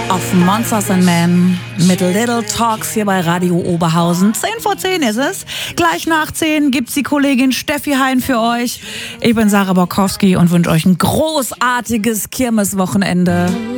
of Monsters and Men mit Little Talks hier bei Radio Oberhausen. 10:10 ist es. Gleich nach 10 gibt's die Kollegin Steffi Hein für euch. Ich bin Sarah Borkowski und wünsche euch ein großartiges Kirmeswochenende.